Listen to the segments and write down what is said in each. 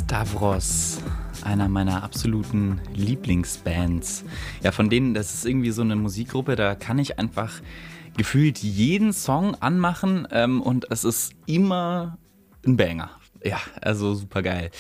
Davros, einer meiner absoluten Lieblingsbands. Ja, von denen, das ist irgendwie so eine Musikgruppe, da kann ich einfach gefühlt jeden Song anmachen, und es ist immer ein Banger. Ja, also super geil.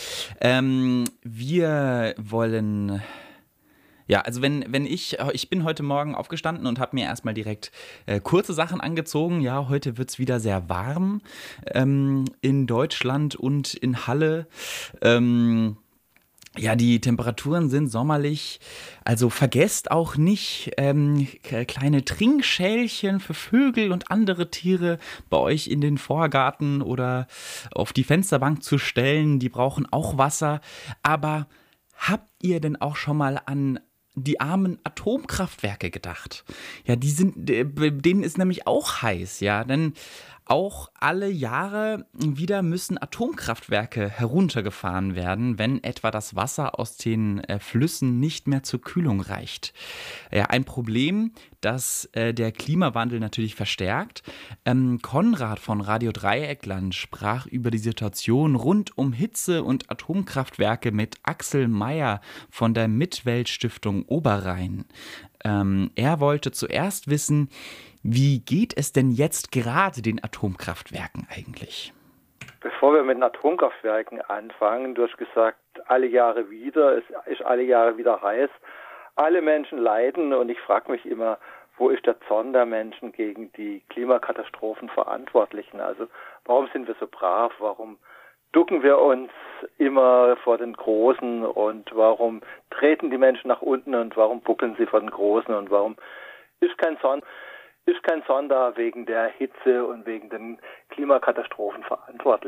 Wir wollen also wenn ich bin heute Morgen aufgestanden und habe mir erstmal direkt kurze Sachen angezogen. Ja, heute wird es wieder sehr warm in Deutschland und in Halle. Ähm, ja, die Temperaturen sind sommerlich, also vergesst auch nicht kleine Trinkschälchen für Vögel und andere Tiere bei euch in den Vorgarten oder auf die Fensterbank zu stellen. Die brauchen auch Wasser. Aber habt ihr denn auch schon mal an die armen Atomkraftwerke gedacht? Ja, denen ist nämlich auch heiß, ja, denn auch alle Jahre wieder müssen Atomkraftwerke heruntergefahren werden, wenn etwa das Wasser aus den Flüssen nicht mehr zur Kühlung reicht. Ja, ein Problem, das der Klimawandel natürlich verstärkt. Konrad von Radio Dreieckland sprach über die Situation rund um Hitze- und Atomkraftwerke mit Axel Meyer von der Mitwelt-Stiftung Oberrhein. Er wollte zuerst wissen, wie geht es denn jetzt gerade den Atomkraftwerken eigentlich? Bevor wir mit den Atomkraftwerken anfangen, du hast gesagt, alle Jahre wieder, es ist alle Jahre wieder heiß. Alle Menschen leiden und ich frage mich immer, wo ist der Zorn der Menschen gegen die Klimakatastrophenverantwortlichen? Also warum sind wir so brav? Warum ducken wir uns immer vor den Großen und warum treten die Menschen nach unten und warum buckeln sie vor den Großen und warum ist kein Zorn da wegen der Hitze und wegen den Klimakatastrophen verantwortlich?